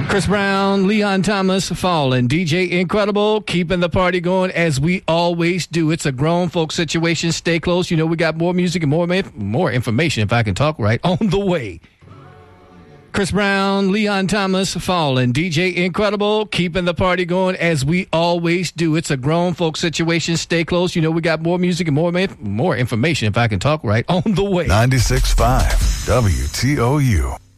Chris Brown, Leon Thomas, Fallen, DJ Incredible, keeping the party going as we always do. It's a grown folk situation. Stay close. You know we got more music and more information, if I can talk right, on the way. Chris Brown, Leon Thomas, Fallen, DJ Incredible, keeping the party going as we always do. It's a grown folk situation. Stay close. You know we got more music and more information, if I can talk right, on the way. 96.5 WTOU.